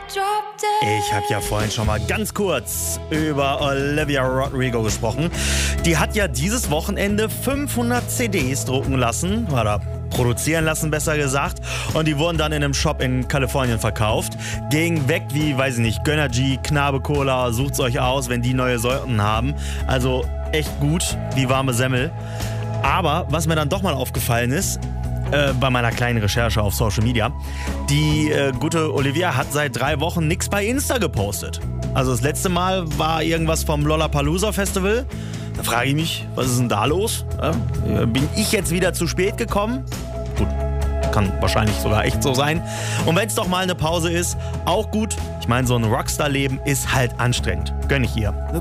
Ich habe ja vorhin schon mal ganz kurz über Olivia Rodrigo gesprochen. Die hat ja dieses Wochenende 500 CDs drucken lassen, oder produzieren lassen, besser gesagt. Und die wurden dann in einem Shop in Kalifornien verkauft. Gegen weg wie, weiß ich nicht, Gönnergy, Knabe Cola, sucht's euch aus, wenn die neue Sorten haben. Also echt gut, wie warme Semmel. Aber was mir dann doch mal aufgefallen ist, bei meiner kleinen Recherche auf Social Media, die gute Olivia hat seit 3 Wochen nichts bei Insta gepostet. Also das letzte Mal war irgendwas vom Lollapalooza Festival. Da frage ich mich, was ist denn da los? Bin ich jetzt wieder zu spät gekommen? Gut, kann wahrscheinlich sogar echt so sein. Und wenn es doch mal eine Pause ist, auch gut. Ich meine, so ein Rockstar-Leben ist halt anstrengend. Gönn ich ihr.